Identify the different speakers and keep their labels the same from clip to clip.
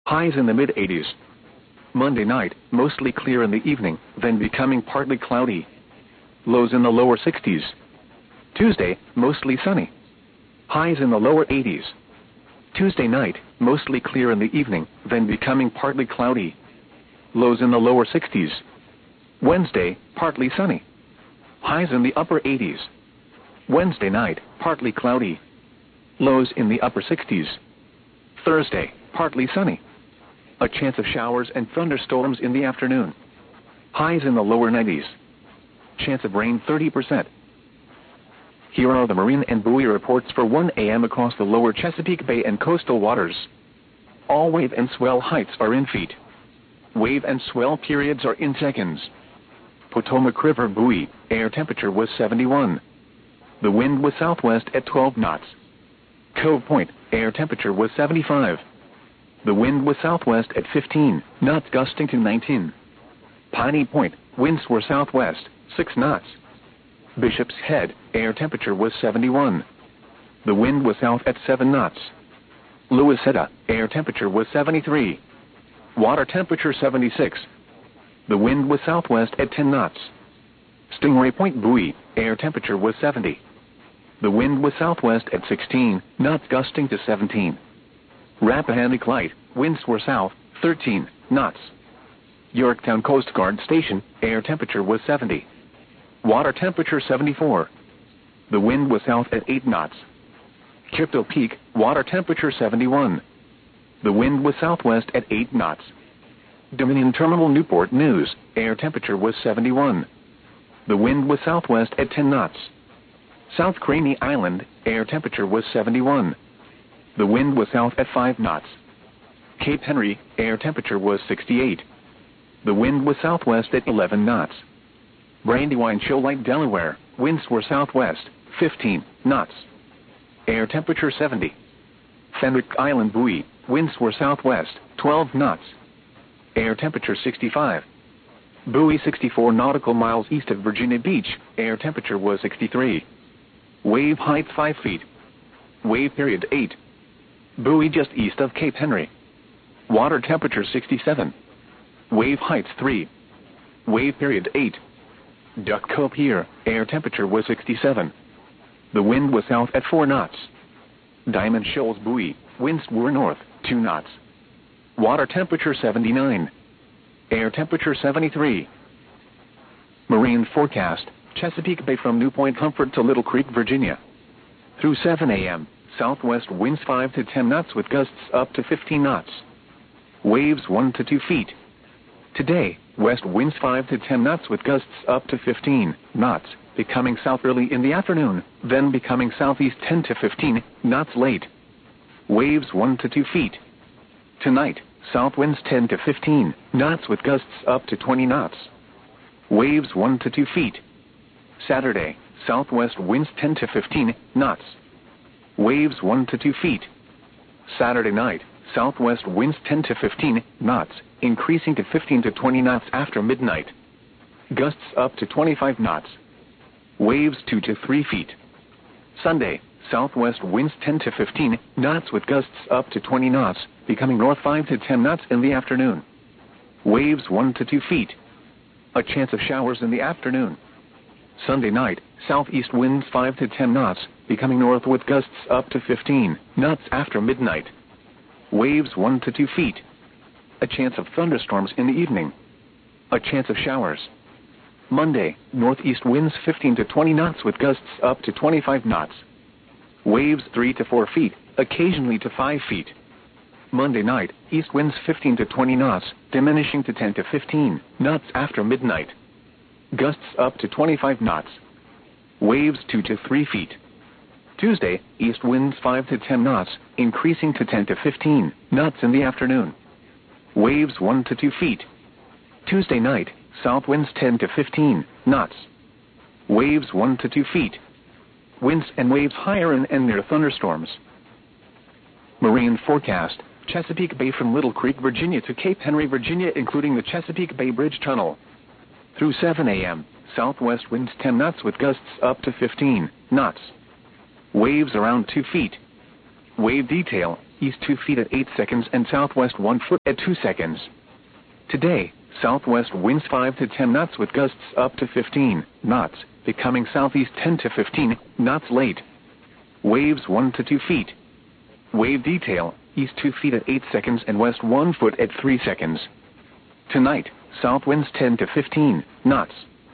Speaker 1: Highs in the mid-80s. Monday night, mostly clear in the evening, then becoming partly cloudy. Lows in the lower 60s. Tuesday, mostly sunny. Highs in the lower 80s. Tuesday night, mostly clear in the evening, then becoming partly cloudy. Lows in the lower 60s. Wednesday, partly sunny. Highs in the upper 80s. Wednesday night, partly cloudy. Lows in the upper 60s. Thursday, partly sunny. A chance of showers and thunderstorms in the afternoon. Highs in the lower 90s. Chance of rain 30%. Here are the marine and buoy reports for 1 a.m. across the lower Chesapeake Bay and coastal waters. All wave and swell heights are in feet. Wave and swell periods are in seconds. Potomac River buoy, air temperature was 71. The wind was southwest at 12 knots. Cove Point, air temperature was 75. The wind was southwest at 15 knots, gusting to 19. Piney Point, winds were southwest, 6 knots. Bishop's Head, air temperature was 71. The wind was south at 7 knots. Louisetta, air temperature was 73. Water temperature 76. The wind was southwest at 10 knots. Stingray Point buoy, air temperature was 70. The wind was southwest at 16 knots, gusting to 17. Rappahannock Light, winds were south, 13 knots. Yorktown Coast Guard Station, air temperature was 70. Water temperature 74. The wind was south at 8 knots. Kipto Peak, water temperature 71. The wind was southwest at 8 knots. Dominion Terminal Newport News, air temperature was 71. The wind was southwest at 10 knots. South Craney Island, air temperature was 71. The wind was south at 5 knots. Cape Henry, air temperature was 68. The wind was southwest at 11 knots. Brandywine Shoal Lake, Delaware, winds were southwest, 15 knots. Air temperature 70. Fenwick Island buoy, winds were southwest, 12 knots. Air temperature 65. Buoy 64 nautical miles east of Virginia Beach, air temperature was 63. Wave height 5 feet. Wave period 8. Buoy just east of Cape Henry. Water temperature 67. Wave height 3. Wave period 8. Duck Cove Pier, air temperature was 67. The wind was south at 4 knots. Diamond Shoals buoy, winds were north, 2 knots. Water temperature 79. Air temperature 73. Marine forecast, Chesapeake Bay from New Point Comfort to Little Creek, Virginia. Through 7 a.m., southwest winds 5 to 10 knots with gusts up to 15 knots. Waves 1 to 2 feet. Today, west winds 5 to 10 knots with gusts up to 15 knots, becoming south early in the afternoon, then becoming southeast 10 to 15 knots late. Waves 1 to 2 feet. Tonight, south winds 10 to 15 knots with gusts up to 20 knots. Waves 1 to 2 feet. Saturday, southwest winds 10 to 15 knots. Waves 1 to 2 feet. Saturday night, southwest winds 10 to 15 knots, increasing to 15 to 20 knots after midnight. Gusts up to 25 knots. Waves 2 to 3 feet. Sunday, southwest winds 10 to 15 knots with gusts up to 20 knots, becoming north 5 to 10 knots in the afternoon. Waves 1 to 2 feet. A chance of showers in the afternoon. Sunday night, southeast winds 5 to 10 knots, becoming north with gusts up to 15 knots after midnight. Waves 1 to 2 feet. A chance of thunderstorms in the evening. A chance of showers. Monday, northeast winds 15 to 20 knots with gusts up to 25 knots. Waves 3 to 4 feet, occasionally to 5 feet. Monday night, east winds 15 to 20 knots, diminishing to 10 to 15 knots after midnight. Gusts up to 25 knots. Waves 2 to 3 feet. Tuesday, east winds 5 to 10 knots, increasing to 10 to 15 knots in the afternoon. Waves 1 to 2 feet. Tuesday night, south winds 10 to 15 knots. Waves 1 to 2 feet. Winds and waves higher in and near thunderstorms. Marine forecast, Chesapeake Bay from Little Creek, Virginia to Cape Henry, Virginia, including the Chesapeake Bay Bridge Tunnel. Through 7 a.m., southwest winds 10 knots with gusts up to 15 knots. Waves around 2 feet. Wave detail, east 2 feet at 8 seconds and southwest 1 foot at 2 seconds. Today, southwest winds 5 to 10 knots with gusts up to 15 knots, becoming southeast 10 to 15 knots late. Waves 1 to 2 feet. Wave detail, east 2 feet at 8 seconds and west 1 foot at 3 seconds. Tonight, south winds 10 to 15 knots.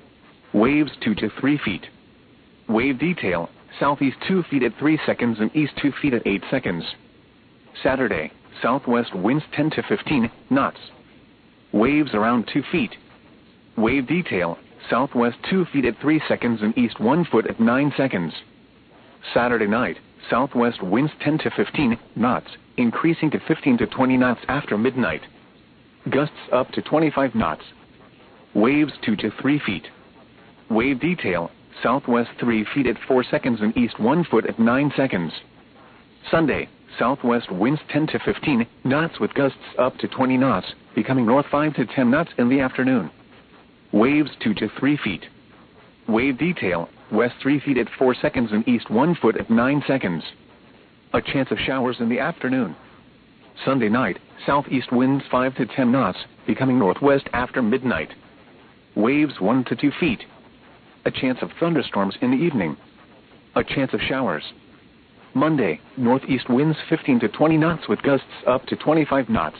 Speaker 1: Waves 2 to 3 feet. Wave detail, southeast 2 feet at 3 seconds and east 2 feet at 8 seconds. Saturday, southwest winds 10 to 15 knots. Waves around 2 feet. Wave detail, southwest 2 feet at 3 seconds and east 1 foot at 9 seconds. Saturday night, southwest winds 10 to 15 knots, increasing to 15 to 20 knots after midnight. Gusts up to 25 knots. Waves 2 to 3 feet. Wave detail, southwest 3 feet at 4 seconds and east 1 foot at 9 seconds. Sunday, southwest winds 10 to 15 knots with gusts up to 20 knots, becoming north 5 to 10 knots in the afternoon. Waves 2 to 3 feet. Wave detail, west 3 feet at 4 seconds and east 1 foot at 9 seconds. A chance of showers in the afternoon. Sunday night, southeast winds 5 to 10 knots, becoming northwest after midnight. Waves 1 to 2 feet. A chance of thunderstorms in the evening. A chance of showers. Monday, northeast winds 15 to 20 knots with gusts up to 25 knots.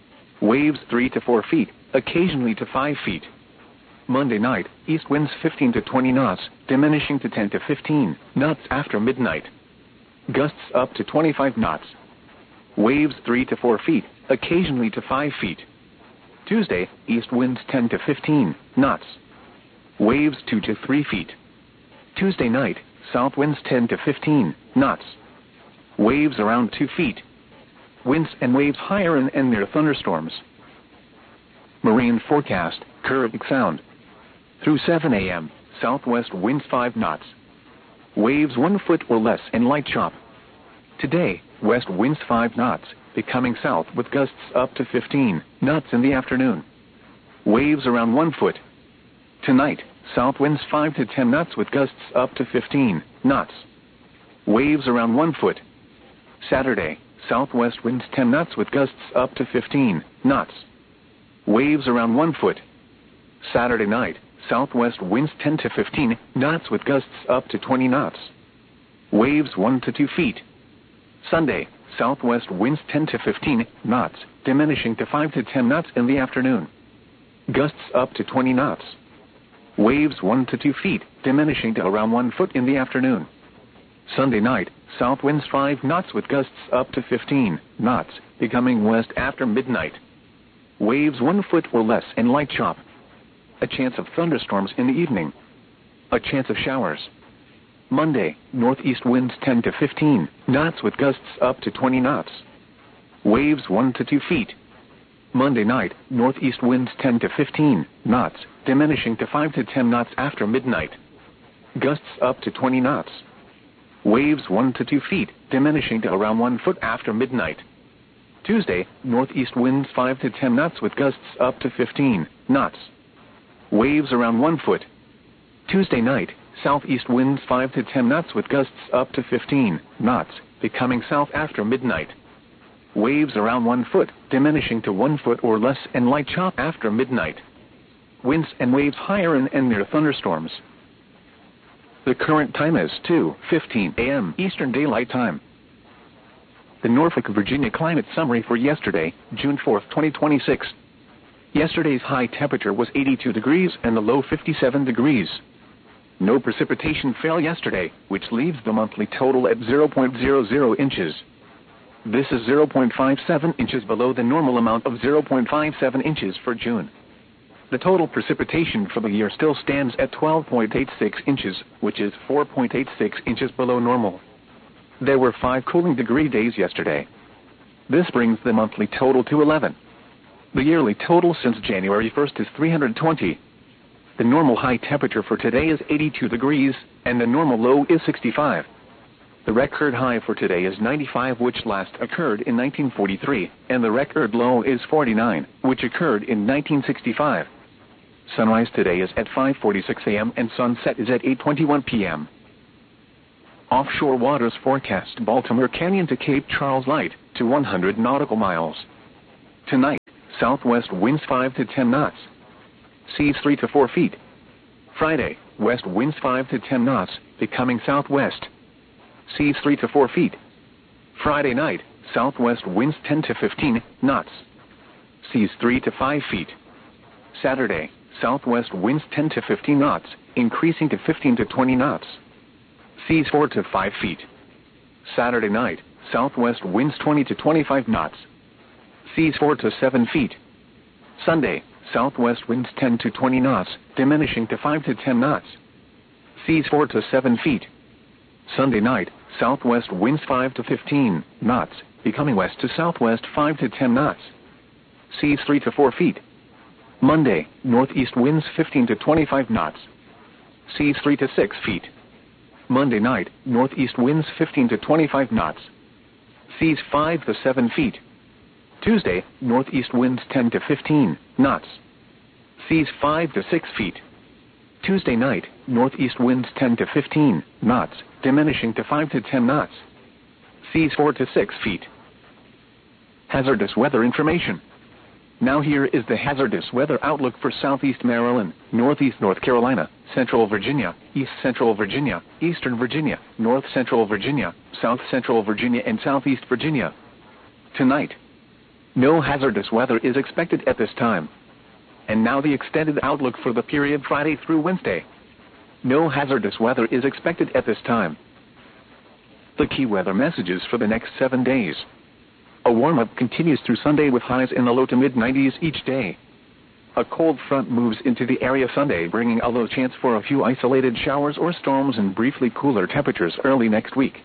Speaker 1: Waves 3 to 4 feet, occasionally to 5 feet. Monday night, east winds 15 to 20 knots, diminishing to 10 to 15 knots after midnight. Gusts up to 25 knots. Waves 3 to 4 feet, occasionally to 5 feet. Tuesday, east winds 10 to 15 knots. Waves 2 to 3 feet. Tuesday night, south winds 10 to 15 knots. Waves around 2 feet. Winds and waves higher and near thunderstorms. Marine forecast, Caribbean Sound. Through 7 a.m., southwest winds 5 knots. Waves 1 foot or less and light chop. Today, west winds 5 knots, becoming south with gusts up to 15 knots in the afternoon. Waves around 1 foot. Tonight, south winds 5 to 10 knots with gusts up to 15 knots. Waves around 1 foot. Saturday, southwest winds 10 knots with gusts up to 15 knots. Waves around 1 foot. Saturday night, southwest winds 10 to 15 knots with gusts up to 20 knots. Waves 1 to 2 feet. Sunday, southwest winds 10 to 15 knots, diminishing to 5 to 10 knots in the afternoon. Gusts up to 20 knots. Waves 1 to 2 feet, diminishing to around 1 foot in the afternoon. Sunday night, south winds 5 knots with gusts up to 15 knots, becoming west after midnight. Waves 1 foot or less and light chop. A chance of thunderstorms in the evening. A chance of showers. Monday, northeast winds 10 to 15 knots with gusts up to 20 knots. Waves 1 to 2 feet. Monday night, northeast winds 10 to 15 knots, diminishing to 5 to 10 knots after midnight. Gusts up to 20 knots. Waves 1 to 2 feet, diminishing to around 1 foot after midnight. Tuesday, northeast winds 5 to 10 knots with gusts up to 15 knots. Waves around 1 foot. Tuesday night, southeast winds 5 to 10 knots with gusts up to 15 knots, becoming south after midnight. Waves around 1 foot, diminishing to 1 foot or less and light chop after midnight. Winds and waves higher and near thunderstorms. The current time is 2:15 a.m. Eastern Daylight Time. The Norfolk, Virginia climate summary for yesterday, June 4, 2026. Yesterday's high temperature was 82 degrees and the low 57 degrees. No precipitation fell yesterday, which leaves the monthly total at 0.00 inches. This is 0.57 inches below the normal amount of 0.57 inches for June. The total precipitation for the year still stands at 12.86 inches, which is 4.86 inches below normal. There were 5 cooling degree days yesterday. This brings the monthly total to 11. The yearly total since January 1st is 320. The normal high temperature for today is 82 degrees, and the normal low is 65. The record high for today is 95, which last occurred in 1943, and the record low is 49, which occurred in 1965. Sunrise today is at 5:46 a.m. and sunset is at 8:21 p.m. Offshore waters forecast Baltimore Canyon to Cape Charles light to 100 nautical miles. Tonight, southwest winds 5 to 10 knots. Seas 3 to 4 feet. Friday, west winds 5 to 10 knots, becoming southwest. Seas 3 to 4 feet. Friday night, southwest winds 10 to 15 knots. Seas 3 to 5 feet. Saturday, southwest winds 10 to 15 knots, increasing to 15 to 20 knots. Seas 4 to 5 feet. Saturday night, southwest winds 20 to 25 knots. Seas 4 to 7 feet. Sunday, southwest winds 10 to 20 knots, diminishing to 5 to 10 knots. Seas 4 to 7 feet. Sunday night, southwest winds 5 to 15 knots, becoming west to southwest 5 to 10 knots. Seas 3 to 4 feet. Monday, northeast winds 15 to 25 knots. Seas 3 to 6 feet. Monday night, northeast winds 15 to 25 knots. Seas 5 to 7 feet. Tuesday, northeast winds 10 to 15 knots. Seas 5 to 6 feet. Tuesday night, northeast winds 10 to 15 knots, diminishing to 5 to 10 knots. Seas 4 to 6 feet. Hazardous weather information. Now here is the hazardous weather outlook for southeast Maryland, northeast North Carolina, central Virginia, east central Virginia, eastern Virginia, north central Virginia, south central Virginia and southeast Virginia. Tonight, no hazardous weather is expected at this time. And now the extended outlook for the period Friday through Wednesday. No hazardous weather is expected at this time. The key weather messages for the next 7 days. A warm-up continues through Sunday with highs in the low to mid-90s each day. A cold front moves into the area Sunday, bringing a low chance for a few isolated showers or storms and briefly cooler temperatures early next week.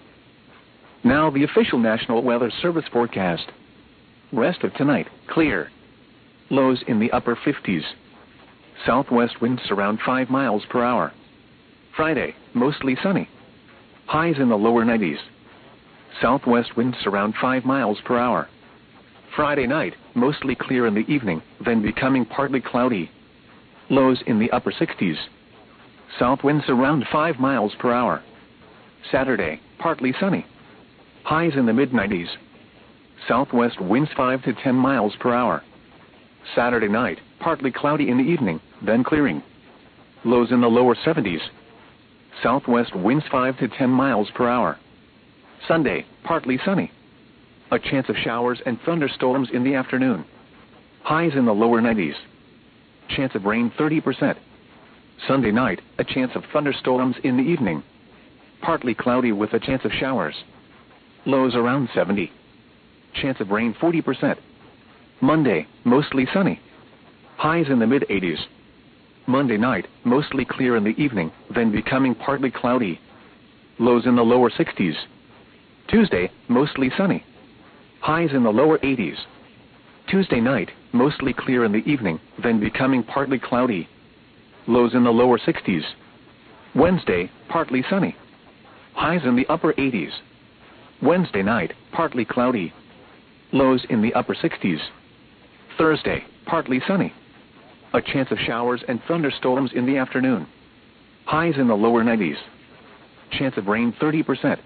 Speaker 1: Now the official National Weather Service forecast. Rest of tonight, clear. Lows in the upper 50s. Southwest winds around 5 miles per hour. Friday, mostly sunny. Highs in the lower 90s. Southwest winds around 5 miles per hour. Friday night, mostly clear in the evening, then becoming partly cloudy. Lows in the upper 60s. South winds around 5 miles per hour. Saturday, partly sunny. Highs in the mid-90s. Southwest winds 5 to 10 miles per hour. Saturday night, partly cloudy in the evening, then clearing. Lows in the lower 70s. Southwest winds 5 to 10 miles per hour. Sunday, partly sunny. A chance of showers and thunderstorms in the afternoon. Highs in the lower 90s. Chance of rain 30%. Sunday night, a chance of thunderstorms in the evening. Partly cloudy with a chance of showers. Lows around 70. Chance of rain 40%. Monday, mostly sunny. Highs in the mid-80s. Monday night, mostly clear in the evening, then becoming partly cloudy. Lows in the lower 60s. Tuesday, mostly sunny. Highs in the lower 80s. Tuesday night, mostly clear in the evening, then becoming partly cloudy. Lows in the lower 60s. Wednesday, partly sunny. Highs in the upper 80s. Wednesday night, partly cloudy. Lows in the upper 60s. Thursday, partly sunny. A chance of showers and thunderstorms in the afternoon. Highs in the lower 90s. Chance of rain 30%.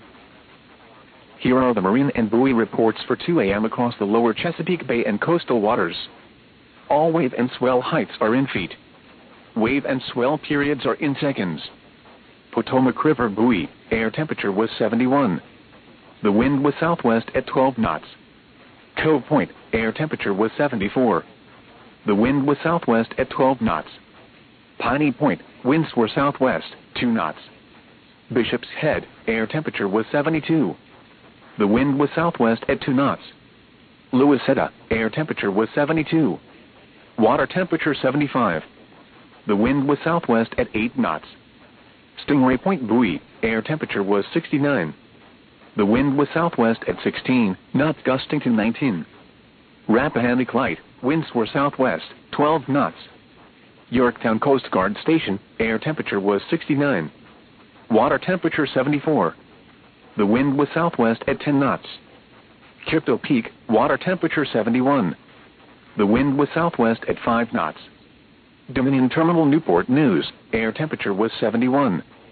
Speaker 1: Here are the marine and buoy reports for 2 a.m. across the lower Chesapeake Bay and coastal waters. All wave and swell heights are in feet. Wave and swell periods are in seconds. Potomac River buoy, air temperature was 71. The wind was southwest at 12 knots. Cove Point, air temperature was 74. The wind was southwest at 12 knots. Piney Point, winds were southwest, 2 knots. Bishop's Head, air temperature was 72. The wind was southwest at 2 knots. Louisetta, air temperature was 72. Water temperature 75. The wind was southwest at 8 knots. Stingray Point buoy, air temperature was 69. The wind was southwest at 16 knots, gusting to 19. Rappahannock Light, winds were southwest, 12 knots. Yorktown Coast Guard Station, air temperature was 69. Water temperature 74. The wind was southwest at 10 knots. Crypto Peak, water temperature 71. The wind was southwest at 5 knots. Dominion Terminal Newport News, air temperature was 71.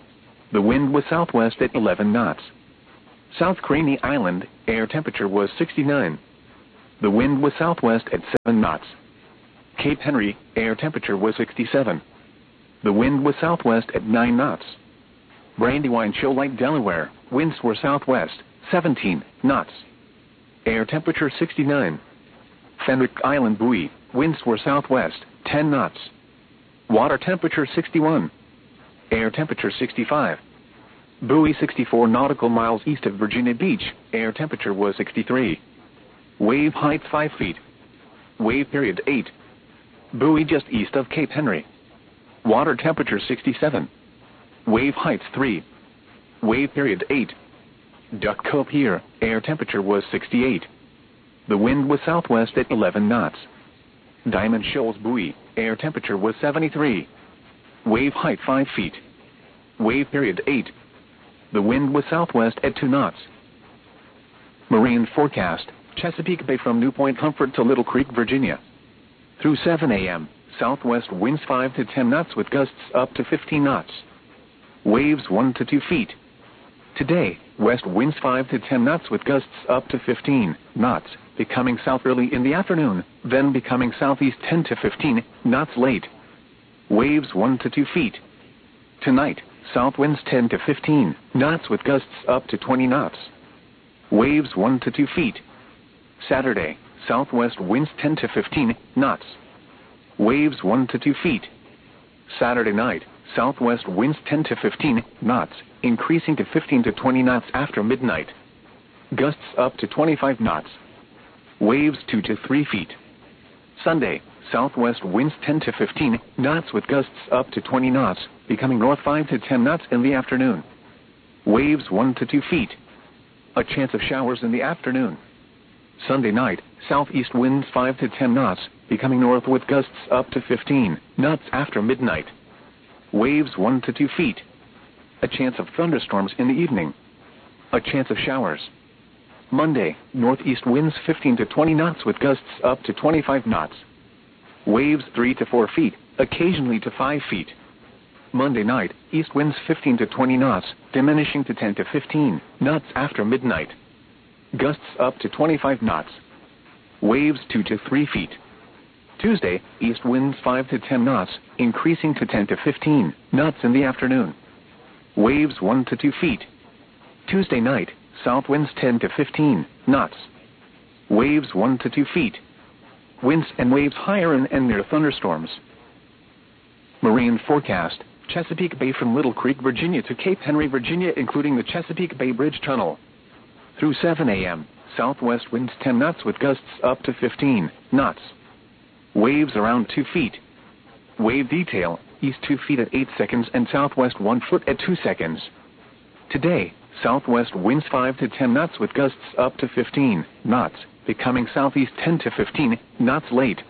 Speaker 1: The wind was southwest at 11 knots. South Craney Island, air temperature was 69. The wind was southwest at 7 knots. Cape Henry, air temperature was 67. The wind was southwest at 9 knots. Brandywine Shoal, Delaware, winds were southwest, 17 knots. Air temperature 69. Fenwick Island buoy, winds were southwest, 10 knots. Water temperature 61. Air temperature 65. Buoy 64 nautical miles east of Virginia Beach, air temperature was 63. Wave height 5 feet. Wave period 8. Buoy just east of Cape Henry. Water temperature 67. Wave height 3. Wave period 8. Duck Cove Pier, air temperature was 68. The wind was southwest at 11 knots. Diamond Shoals buoy, air temperature was 73. Wave height 5 feet. Wave period 8. The wind was southwest at 2 knots. Marine forecast, Chesapeake Bay from New Point Comfort to Little Creek, Virginia. Through 7 a.m., southwest winds 5 to 10 knots with gusts up to 15 knots. Waves 1 to 2 feet. Today, west winds 5 to 10 knots with gusts up to 15 knots, becoming south early in the afternoon, then becoming southeast 10 to 15 knots late. Waves 1 to 2 feet. Tonight, south winds 10 to 15 knots with gusts up to 20 knots. Waves 1 to 2 feet. Saturday, southwest winds 10 to 15 knots. Waves 1 to 2 feet. Saturday night, southwest winds 10 to 15 knots, increasing to 15 to 20 knots after midnight. Gusts up to 25 knots. Waves 2 to 3 feet. Sunday, southwest winds 10 to 15 knots with gusts up to 20 knots, becoming north 5 to 10 knots in the afternoon. Waves 1 to 2 feet. A chance of showers in the afternoon. Sunday night, southeast winds 5 to 10 knots, becoming north with gusts up to 15 knots after midnight. Waves 1 to 2 feet. A chance of thunderstorms in the evening. A chance of showers. Monday, northeast winds 15 to 20 knots with gusts up to 25 knots. Waves 3 to 4 feet, occasionally to 5 feet. Monday night, east winds 15 to 20 knots, diminishing to 10 to 15 knots after midnight. Gusts up to 25 knots. Waves 2 to 3 feet. Tuesday, east winds 5 to 10 knots, increasing to 10 to 15 knots in the afternoon. Waves 1 to 2 feet. Tuesday night, south winds 10 to 15 knots. Waves 1 to 2 feet. Winds and waves higher and near thunderstorms. Marine forecast, Chesapeake Bay from Little Creek, Virginia to Cape Henry, Virginia, including the Chesapeake Bay Bridge Tunnel. Through 7 a.m., southwest winds 10 knots with gusts up to 15 knots. Waves around 2 feet. Wave detail, east 2 feet at 8 seconds and southwest 1 foot at 2 seconds. Today, southwest winds 5 to 10 knots with gusts up to 15 knots, becoming southeast 10 to 15 knots late.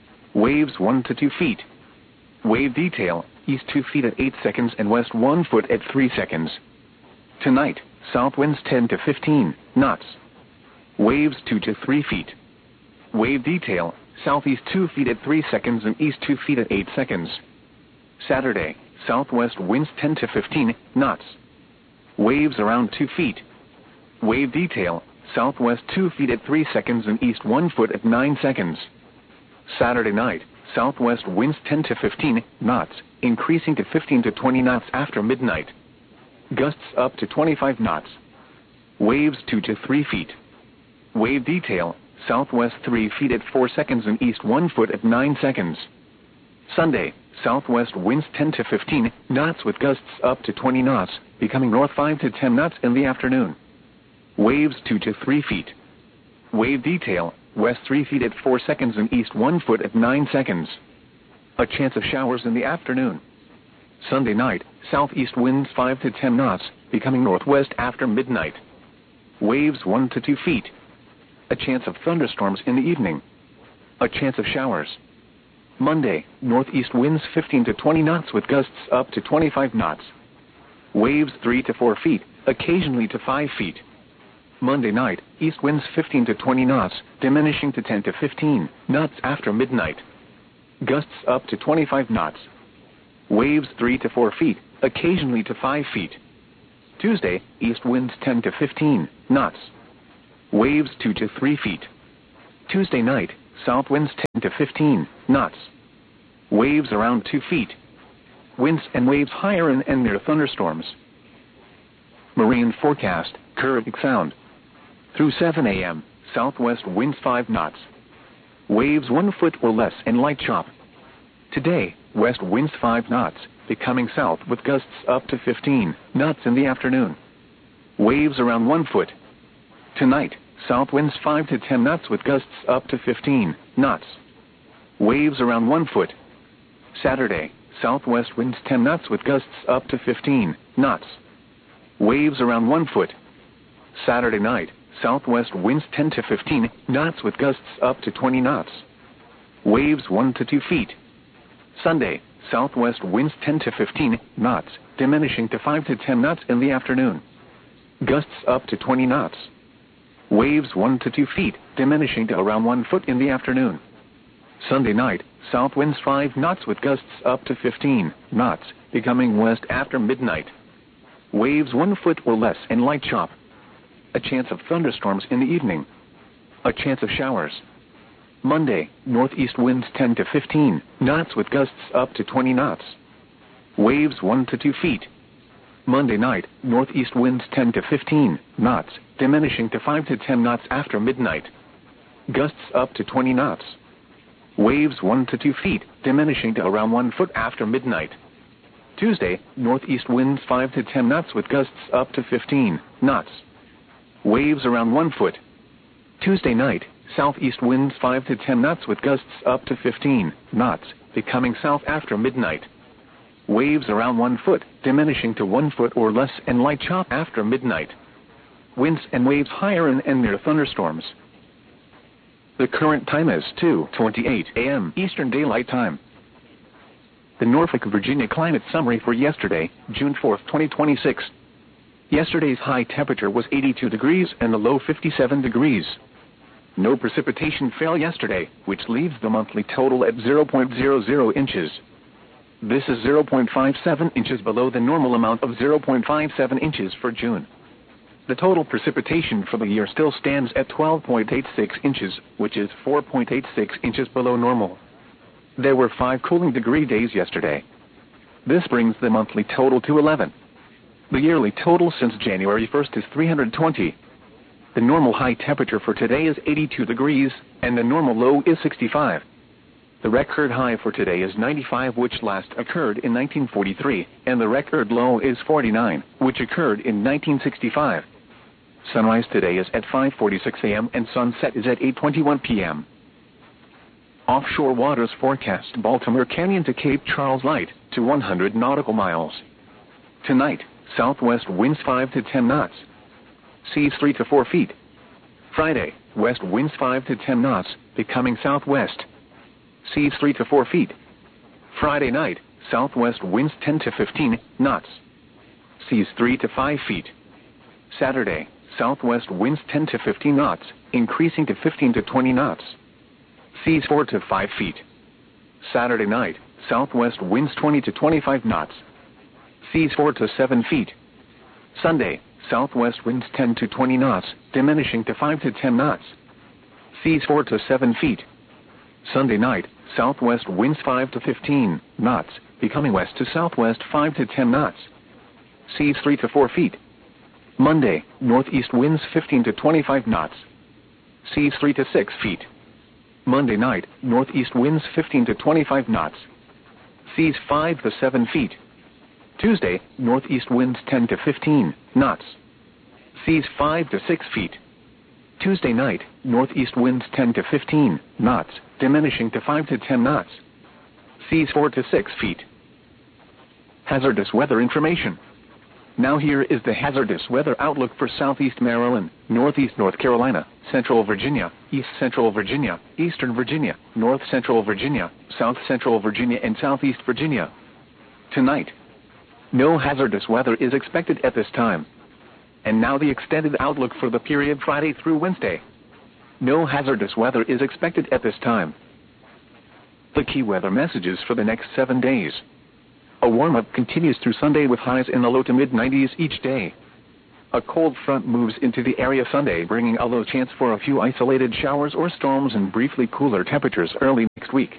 Speaker 1: Waves 1 to 2 feet. Wave detail, east 2 feet at 8 seconds and west 1 foot at 3 seconds. Tonight, south winds 10 to 15 knots. Waves 2 to 3 feet. Wave detail, southeast 2 feet at 3 seconds and east 2 feet at 8 seconds. Saturday, southwest winds 10 to 15 knots. Waves around 2 feet. Wave detail, southwest 2 feet at 3 seconds and east 1 foot at 9 seconds. Saturday night, southwest winds 10 to 15 knots, increasing to 15 to 20 knots after midnight. Gusts up to 25 knots. Waves 2 to 3 feet. Wave detail, southwest 3 feet at 4 seconds and east 1 foot at 9 seconds. Sunday, southwest winds 10 to 15 knots with gusts up to 20 knots, becoming north 5 to 10 knots in the afternoon. Waves 2 to 3 feet. Wave detail, west 3 feet at 4 seconds and east 1 foot at 9 seconds. A chance of showers in the afternoon. Sunday night, southeast winds 5 to 10 knots, becoming northwest after midnight. Waves 1 to 2 feet. A chance of thunderstorms in the evening. A chance of showers. Monday, northeast winds 15 to 20 knots with gusts up to 25 knots. Waves 3 to 4 feet, occasionally to 5 feet. Monday night, east winds 15 to 20 knots, diminishing to 10 to 15 knots after midnight. Gusts up to 25 knots. Waves 3 to 4 feet, occasionally to 5 feet. Tuesday, east winds 10 to 15 knots. Waves 2 to 3 feet. Tuesday night, south winds 10 to 15 knots. Waves around 2 feet. Winds and waves higher in and near thunderstorms. Marine forecast, Caribbean Sound. Through 7 a.m., southwest winds 5 knots. Waves 1 foot or less and light chop. Today, west winds 5 knots, becoming south with gusts up to 15 knots in the afternoon. Waves around 1 foot. Tonight, south winds 5 to 10 knots with gusts up to 15 knots. Waves around 1 foot. Saturday, southwest winds 10 knots with gusts up to 15 knots. Waves around 1 foot. Saturday night, southwest winds 10 to 15 knots with gusts up to 20 knots. Waves 1 to 2 feet. Sunday, southwest winds 10 to 15 knots, diminishing to 5 to 10 knots in the afternoon. Gusts up to 20 knots. Waves 1 to 2 feet, diminishing to around 1 foot in the afternoon. Sunday night, south winds 5 knots with gusts up to 15 knots, becoming west after midnight. Waves 1 foot or less and light chop. A chance of thunderstorms in the evening. A chance of showers. Monday, northeast winds 10 to 15 knots with gusts up to 20 knots. Waves 1 to 2 feet. Monday night, northeast winds 10 to 15 knots, diminishing to 5 to 10 knots after midnight. Gusts up to 20 knots. Waves 1 to 2 feet, diminishing to around 1 foot after midnight. Tuesday, northeast winds 5 to 10 knots with gusts up to 15 knots. Waves around 1 foot. Tuesday night, southeast winds 5 to 10 knots with gusts up to 15 knots, becoming south after midnight. Waves around 1 foot, diminishing to 1 foot or less and light chop after midnight. Winds and waves higher in and near thunderstorms. The current time is 2:28 a.m. Eastern Daylight Time. The Norfolk, Virginia climate summary for yesterday, June 4, 2026. Yesterday's high temperature was 82 degrees and the low 57 degrees. No precipitation fell yesterday, which leaves the monthly total at 0.00 inches. This is 0.57 inches below the normal amount of 0.57 inches for June. The total precipitation for the year still stands at 12.86 inches, which is 4.86 inches below normal. There were 5 cooling degree days yesterday. This brings the monthly total to 11. The yearly total since January 1st is 320. The normal high temperature for today is 82 degrees, and the normal low is 65. The record high for today is 95, which last occurred in 1943, and the record low is 49, which occurred in 1965. Sunrise today is at 5:46 a.m. and sunset is at 8:21 p.m. Offshore waters forecast Baltimore Canyon to Cape Charles light to 100 nautical miles. Tonight, southwest winds 5 to 10 knots. Seas 3 to 4 feet. Friday, west winds 5 to 10 knots, becoming southwest. Seas 3 to 4 feet. Friday night, southwest winds 10 to 15 knots. Seas 3 to 5 feet. Saturday, southwest winds 10 to 15 knots, increasing to 15 to 20 knots. Seas 4 to 5 feet. Saturday night, southwest winds 20 to 25 knots. Seas 4 to 7 feet. Sunday, southwest winds 10 to 20 knots, diminishing to 5 to 10 knots. Seas 4 to 7 feet. Sunday night, southwest winds 5 to 15 knots, becoming west to southwest 5 to 10 knots. Seas 3 to 4 feet. Monday, northeast winds 15 to 25 knots. Seas 3 to 6 feet. Monday night, northeast winds 15 to 25 knots. Seas 5 to 7 feet. Tuesday, northeast winds 10 to 15 knots. Seas 5 to 6 feet. Tuesday night, northeast winds 10 to 15 knots, diminishing to 5 to 10 knots. Seas 4 to 6 feet. Hazardous weather information. Now here is the hazardous weather outlook for southeast Maryland, northeast North Carolina, central Virginia, east central Virginia, eastern Virginia, north central Virginia, south central Virginia, and southeast Virginia. Tonight, no hazardous weather is expected at this time. And now the extended outlook for the period Friday through Wednesday. No hazardous weather is expected at this time. The key weather messages for the next 7 days. A warm-up continues through Sunday with highs in the low to mid-90s each day. A cold front moves into the area Sunday, bringing a low chance for a few isolated showers or storms and briefly cooler temperatures early next week.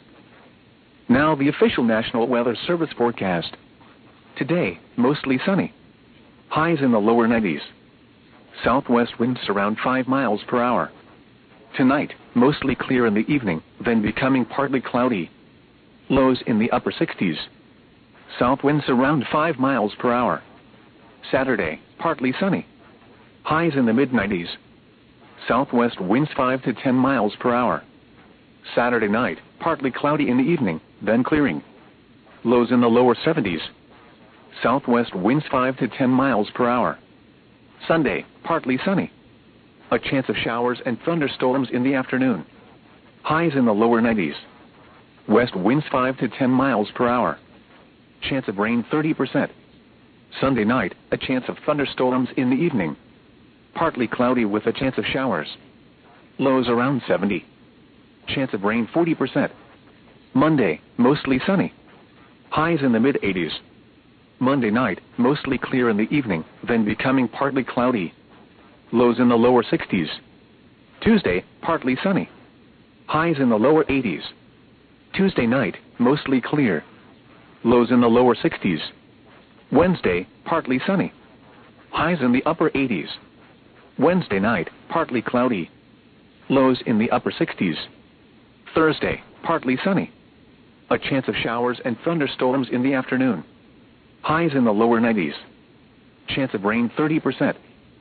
Speaker 1: Now the official National Weather Service forecast. Today, mostly sunny. Highs in the lower 90s. Southwest winds around 5 miles per hour. Tonight, mostly clear in the evening, then becoming partly cloudy. Lows in the upper 60s. South winds around 5 miles per hour. Saturday, partly sunny. Highs in the mid-90s. Southwest winds 5 to 10 miles per hour. Saturday night, partly cloudy in the evening, then clearing. Lows in the lower 70s. Southwest winds 5 to 10 miles per hour. Sunday, partly sunny. A chance of showers and thunderstorms in the afternoon. Highs in the lower 90s. West winds 5 to 10 miles per hour. Chance of rain 30%. Sunday night, a chance of thunderstorms in the evening. Partly cloudy with a chance of showers. Lows around 70. Chance of rain 40%. Monday, mostly sunny. Highs in the mid-80s. Monday night, mostly clear in the evening, then becoming partly cloudy. Lows in the lower 60s. Tuesday, partly sunny. Highs in the lower 80s. Tuesday night, mostly clear. Lows in the lower 60s. Wednesday, partly sunny. Highs in the upper 80s. Wednesday night, partly cloudy. Lows in the upper 60s. Thursday, partly sunny. A chance of showers and thunderstorms in the afternoon. Highs in the lower 90s. Chance of rain 30%.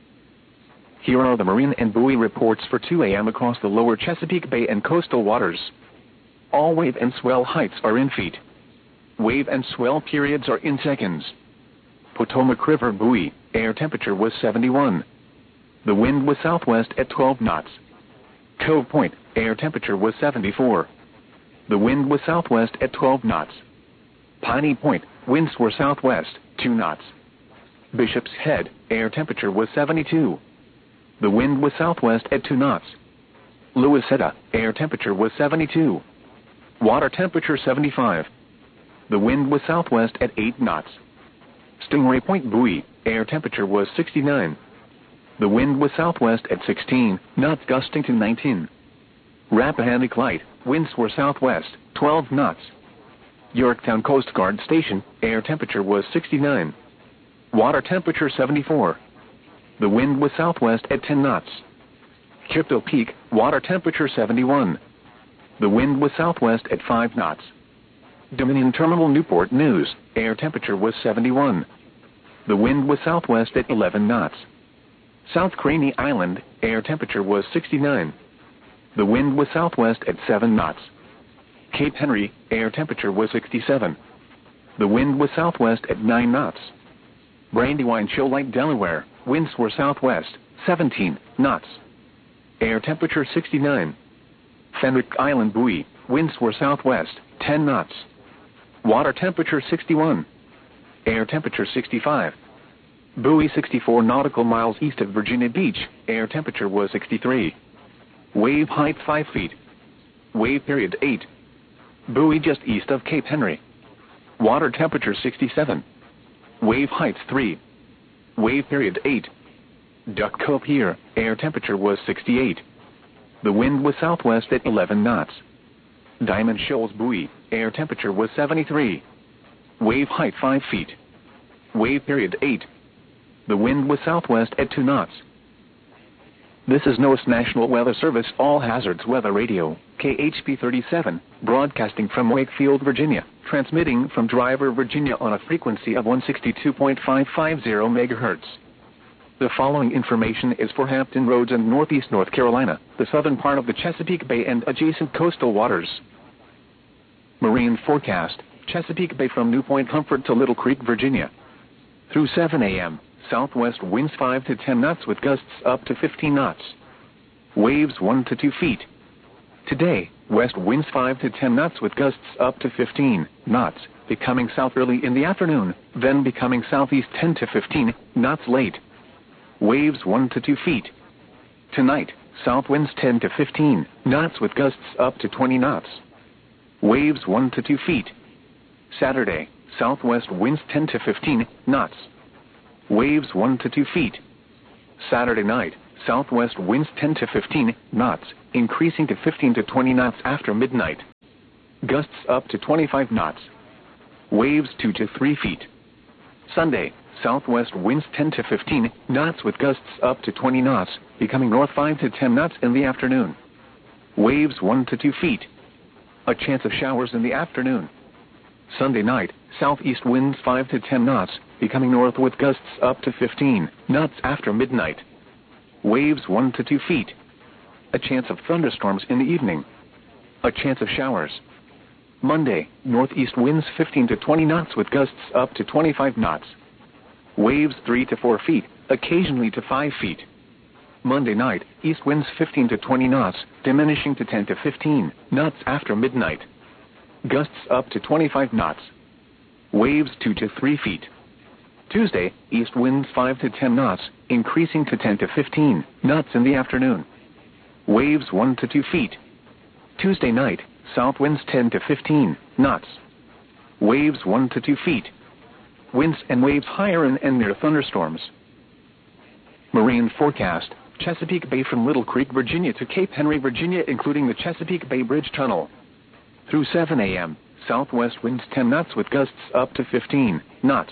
Speaker 1: Here are the marine and buoy reports for 2 a.m. across the lower Chesapeake Bay and coastal waters. All wave and swell heights are in feet. Wave and swell periods are in seconds. Potomac River buoy, air temperature was 71. The wind was southwest at 12 knots. Cove Point, air temperature was 74. The wind was southwest at 12 knots. Piney Point, winds were southwest, 2 knots. Bishop's Head, air temperature was 72. The wind was southwest at 2 knots. Louisetta, air temperature was 72. Water temperature 75. The wind was southwest at 8 knots. Stingray Point buoy, air temperature was 69. The wind was southwest at 16 knots, gusting to 19. Rappahannock Light, winds were southwest, 12 knots. Yorktown Coast Guard Station, air temperature was 69. Water temperature 74. The wind was southwest at 10 knots. Kipto Peak, water temperature 71. The wind was southwest at 5 knots. Dominion Terminal Newport News, air temperature was 71. The wind was southwest at 11 knots. South Craney Island, air temperature was 69. The wind was southwest at 7 knots. Cape Henry, air temperature was 67. The wind was southwest at 9 knots. Brandywine Shoal Lake, Delaware, winds were southwest, 17 knots. Air temperature 69. Fenwick Island buoy, winds were southwest, 10 knots. Water temperature 61. Air temperature 65. Buoy 64 nautical miles east of Virginia Beach, air temperature was 63. Wave height 5 feet. Wave period 8. Buoy just east of Cape Henry. Water temperature 67. Wave height 3. Wave period 8. Duck Cove Pier, air temperature was 68. The wind was southwest at 11 knots. Diamond Shoals buoy, air temperature was 73. Wave height 5 feet. Wave period 8. The wind was southwest at 2 knots. This is NOAA's National Weather Service All Hazards Weather Radio, KHP 37, broadcasting from Wakefield, Virginia, transmitting from Driver, Virginia on a frequency of 162.550 MHz. The following information is for Hampton Roads and Northeast North Carolina, the southern part of the Chesapeake Bay and adjacent coastal waters. Marine forecast, Chesapeake Bay from New Point Comfort to Little Creek, Virginia. Through 7 a.m., southwest winds 5 to 10 knots with gusts up to 15 knots. Waves 1 to 2 feet. Today, west winds 5 to 10 knots with gusts up to 15 knots, becoming south early in the afternoon, then becoming southeast 10 to 15 knots late. Waves 1 to 2 feet. Tonight, south winds 10 to 15 knots with gusts up to 20 knots. Waves 1 to 2 feet. Saturday, southwest winds 10 to 15 knots. Waves 1 to 2 feet. Saturday night, southwest winds 10 to 15 knots, increasing to 15 to 20 knots after midnight. Gusts up to 25 knots. Waves 2 to 3 feet. Sunday, southwest winds 10 to 15 knots with gusts up to 20 knots, becoming north 5 to 10 knots in the afternoon. Waves 1 to 2 feet. A chance of showers in the afternoon. Sunday night, southeast winds 5 to 10 knots, becoming north with gusts up to 15 knots after midnight. Waves 1 to 2 feet. A chance of thunderstorms in the evening. A chance of showers. Monday, northeast winds 15 to 20 knots with gusts up to 25 knots. Waves 3 to 4 feet, occasionally to 5 feet. Monday night, east winds 15 to 20 knots, diminishing to 10 to 15 knots after midnight. Gusts up to 25 knots. Waves 2 to 3 feet. Tuesday, east winds 5 to 10 knots, increasing to 10 to 15 knots in the afternoon. Waves 1 to 2 feet. Tuesday night, south winds 10 to 15 knots. Waves 1 to 2 feet. Winds and waves higher and near thunderstorms. Marine forecast: Chesapeake Bay from Little Creek, Virginia to Cape Henry, Virginia, including the Chesapeake Bay Bridge Tunnel. Through 7 a.m., southwest winds 10 knots with gusts up to 15 knots.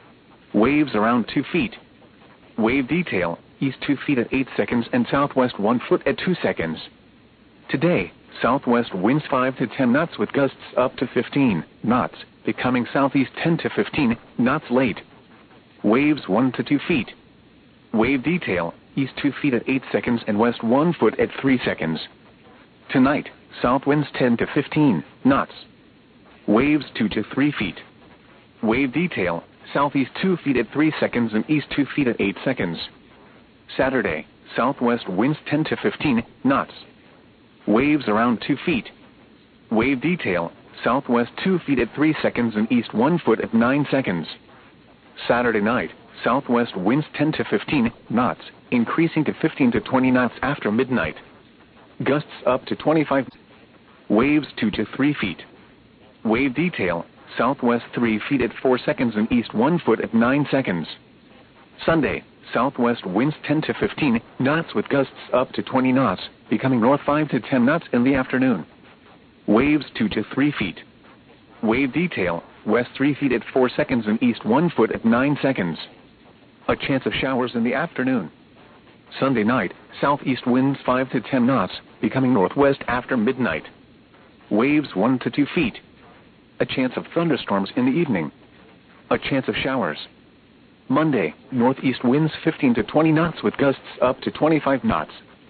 Speaker 1: Waves around 2 feet. Wave detail: east 2 feet at 8 seconds and southwest 1 foot at 2 seconds. Today, southwest winds 5 to 10 knots with gusts up to 15 knots, becoming southeast 10 to 15 knots late. Waves 1 to 2 feet. Wave detail: east 2 feet at 8 seconds and west 1 foot at 3 seconds. Tonight, south winds 10 to 15 knots. Waves 2 to 3 feet. Wave detail: southeast 2 feet at 3 seconds and east 2 feet at 8 seconds. Saturday, southwest winds 10 to 15 knots. Waves around 2 feet. Wave detail: southwest 2 feet at 3 seconds and east 1 foot at 9 seconds. Saturday night, southwest winds 10 to 15 knots, increasing to 15 to 20 knots after midnight. Gusts up to 25. Waves 2 to 3 feet. Wave detail: southwest 3 feet at 4 seconds and east 1 foot at 9 seconds. Sunday, southwest winds 10 to 15 knots with gusts up to 20 knots, becoming north 5 to 10 knots in the afternoon. Waves 2 to 3 feet. Wave detail: west 3 feet at 4 seconds and east 1 foot at 9 seconds. A chance of showers in the afternoon. Sunday night, southeast winds 5 to 10 knots, becoming northwest after midnight. Waves 1 to 2 feet. A chance of thunderstorms in the evening. A chance of showers. Monday, northeast winds 15 to 20 knots with gusts up to 25 knots.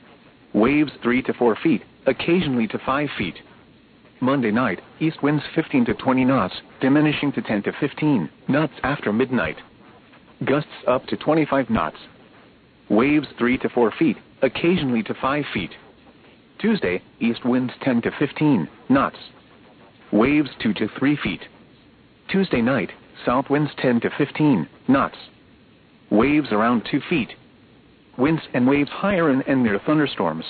Speaker 1: Waves 3 to 4 feet, occasionally to 5 feet. Monday night, east winds 15 to 20 knots, diminishing to 10 to 15 knots after midnight. Gusts up to 25 knots. Waves 3 to 4 feet, occasionally to 5 feet. Tuesday, east winds 10 to 15 knots. Waves 2 to 3 feet. Tuesday night, south winds 10 to 15 knots. Waves around 2 feet. Winds and waves higher and near thunderstorms.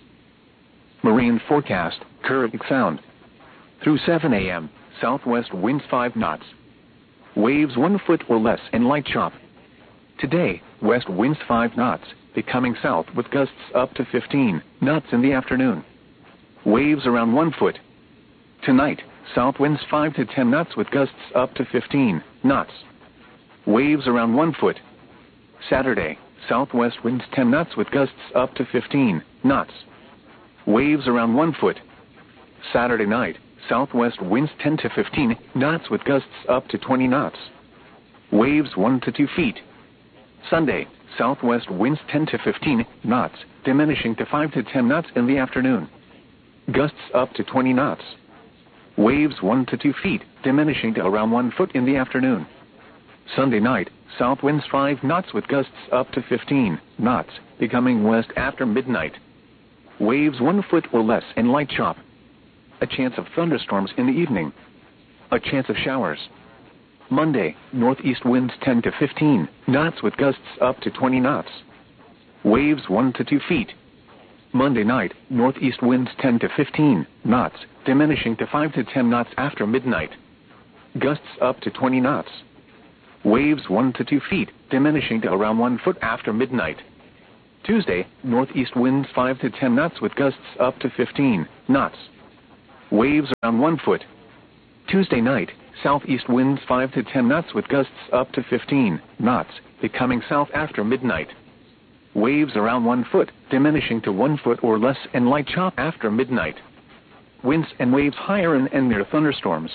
Speaker 1: Marine forecast: Caribbean Sound. Through 7 a.m., southwest winds 5 knots. Waves 1 foot or less and light chop. Today, west winds 5 knots, becoming south with gusts up to 15 knots in the afternoon. Waves around 1 foot. Tonight, south winds 5 to 10 knots with gusts up to 15 knots. Waves around 1 foot. Saturday, southwest winds 10 knots with gusts up to 15 knots. Waves around 1 foot. Saturday night, southwest winds 10 to 15 knots with gusts up to 20 knots. Waves 1 to 2 feet. Sunday, southwest winds 10 to 15 knots, diminishing to 5 to 10 knots in the afternoon. Gusts up to 20 knots. Waves 1 to 2 feet, diminishing to around 1 foot in the afternoon. Sunday night, south winds 5 knots with gusts up to 15 knots, becoming west after midnight. Waves 1 foot or less and light chop. A chance of thunderstorms in the evening. A chance of showers. Monday, northeast winds 10 to 15 knots with gusts up to 20 knots. Waves 1 to 2 feet. Monday night, northeast winds 10 to 15 knots, diminishing to 5 to 10 knots after midnight. Gusts up to 20 knots. Waves 1 to 2 feet, diminishing to around 1 foot after midnight. Tuesday, northeast winds 5 to 10 knots with gusts up to 15 knots. Waves around 1 foot. Tuesday night, southeast winds 5 to 10 knots with gusts up to 15 knots, becoming south after midnight. Waves around 1 foot, diminishing to 1 foot or less and light chop after midnight. Winds and waves higher and near thunderstorms.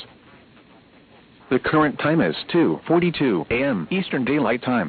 Speaker 1: The current time is 2:42 a.m. Eastern Daylight Time.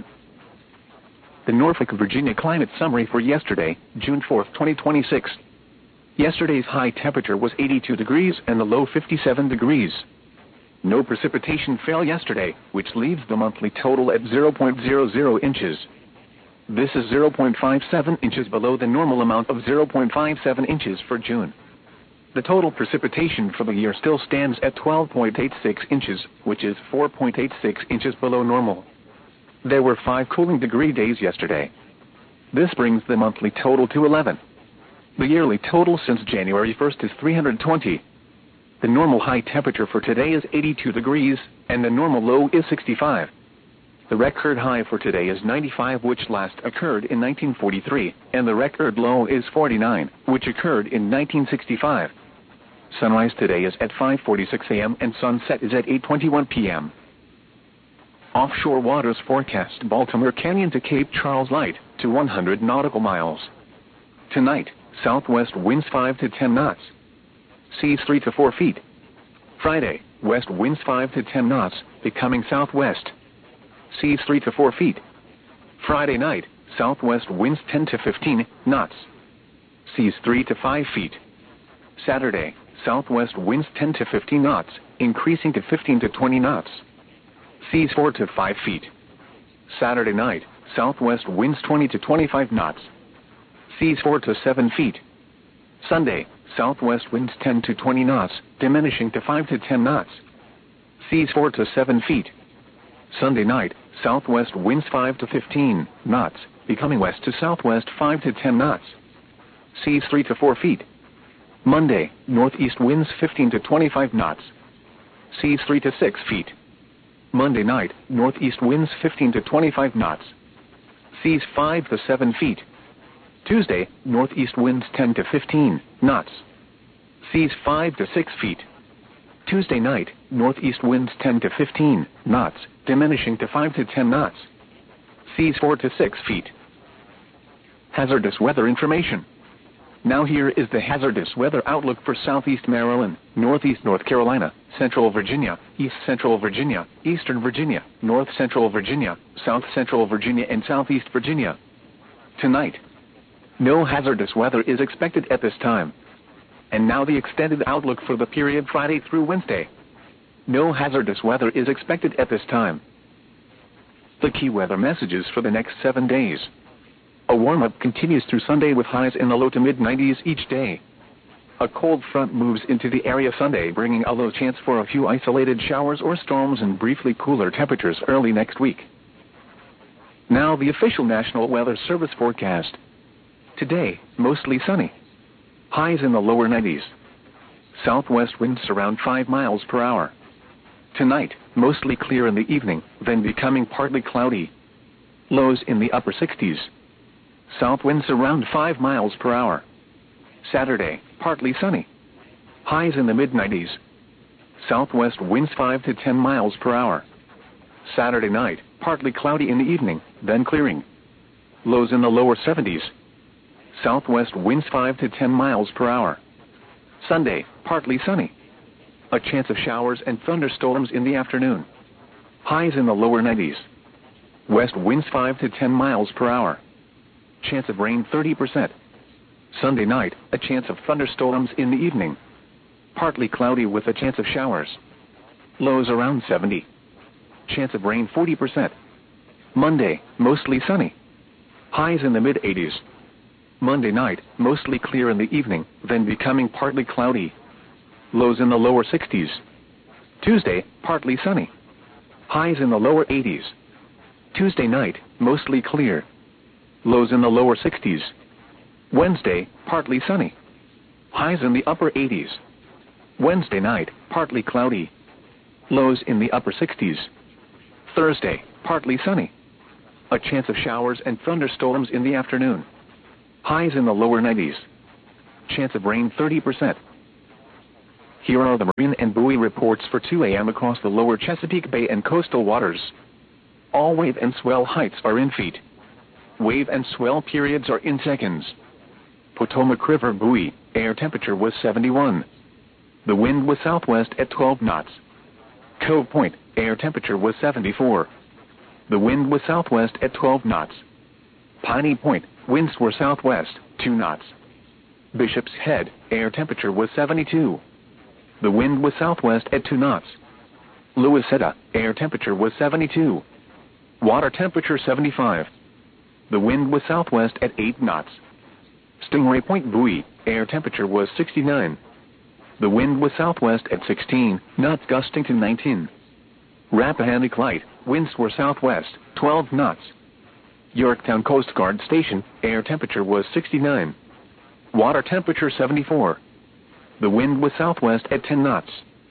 Speaker 1: The Norfolk, Virginia climate summary for yesterday, June 4, 2026. Yesterday's high temperature was 82 degrees and the low 57 degrees. No precipitation fell yesterday, which leaves the monthly total at 0.00 inches. This is 0.57 inches below the normal amount of 0.57 inches for June. The total precipitation for the year still stands at 12.86 inches, which is 4.86 inches below normal. There were 5 cooling degree days yesterday. This brings the monthly total to 11. The yearly total since January 1st is 320. The normal high temperature for today is 82 degrees, and the normal low is 65. The record high for today is 95, which last occurred in 1943, and the record low is 49, which occurred in 1965. Sunrise today is at 5:46 a.m. and sunset is at 8:21 p.m. Offshore waters forecast: Baltimore Canyon to Cape Charles light to 100 nautical miles. Tonight, southwest winds 5 to 10 knots. Seas 3 to 4 feet. Friday, west winds 5 to 10 knots, becoming southwest. Seas 3 to 4 feet. Friday night, southwest winds 10 to 15 knots. Seas 3 to 5 feet. Saturday, southwest winds 10 to 15 knots, increasing to 15 to 20 knots. Seas 4 to 5 feet. Saturday night, southwest winds 20 to 25 knots. Seas 4 to 7 feet. Sunday, southwest winds 10 to 20 knots, diminishing to 5 to 10 knots. Seas 4 to 7 feet. Sunday night, southwest winds 5 to 15 knots, becoming west to southwest 5 to 10 knots. Seas 3 to 4 feet. Monday, northeast winds 15 to 25 knots. Seas 3 to 6 feet. Monday night, northeast winds 15 to 25 knots. Seas 5 to 7 feet. Tuesday, northeast winds 10 to 15 knots. Seas 5 to 6 feet. Tuesday night, northeast winds 10 to 15 knots, diminishing to 5 to 10 knots. Seas 4 to 6 feet. Hazardous weather information. Now here is the hazardous weather outlook for southeast Maryland, northeast North Carolina, central Virginia, east central Virginia, eastern Virginia, north central Virginia, south central Virginia, and southeast Virginia. Tonight, no hazardous weather is expected at this time. And now the extended outlook for the period Friday through Wednesday. No hazardous weather is expected at this time. The key weather messages for the next 7 days. A warm-up continues through Sunday with highs in the low to mid-90s each day. A cold front moves into the area Sunday, bringing a low chance for a few isolated showers or storms and briefly cooler temperatures early next week. Now the official National Weather Service forecast. Today, mostly sunny. Highs in the lower 90s. Southwest winds around 5 miles per hour. Tonight, mostly clear in the evening, then becoming partly cloudy. Lows in the upper 60s. South winds around 5 miles per hour. Saturday, partly sunny. Highs in the mid-90s. Southwest winds 5 to 10 miles per hour. Saturday night, partly cloudy in the evening, then clearing. Lows in the lower 70s. Southwest winds 5 to 10 miles per hour. Sunday, partly sunny. A chance of showers and thunderstorms in the afternoon. Highs in the lower 90s. West winds 5 to 10 miles per hour. Chance of rain 30%. Sunday night, a chance of thunderstorms in the evening. Partly cloudy with a chance of showers. Lows around 70. Chance of rain 40%. Monday, mostly sunny. Highs in the mid-80s. Monday night, mostly clear in the evening, then becoming partly cloudy. Lows in the lower 60s. Tuesday, partly sunny. Highs in the lower 80s. Tuesday night, mostly clear. Lows in the lower 60s. Wednesday, partly sunny. Highs in the upper 80s. Wednesday night, partly cloudy. Lows in the upper 60s. Thursday, partly sunny. A chance of showers and thunderstorms in the afternoon. Highs in the lower 90s. Chance of rain 30%. Here are the marine and buoy reports for 2 a.m. across the lower Chesapeake Bay and coastal waters. All wave and swell heights are in feet. Wave and swell periods are in seconds. Potomac River buoy, air temperature was 71. The wind was southwest at 12 knots. Cove Point, air temperature was 74. The wind was southwest at 12 knots. Piney Point, winds were southwest, 2 knots. Bishop's Head, air temperature was 72. The wind was southwest at 2 knots. Louisetta, air temperature was 72. Water temperature 75. The wind was southwest at 8 knots. Stingray Point buoy, air temperature was 69. The wind was southwest at 16 knots, gusting to 19. Rappahannock Light, winds were southwest, 12 knots. Yorktown Coast Guard Station, air temperature was 69. Water temperature 74. The wind was southwest at 10 knots.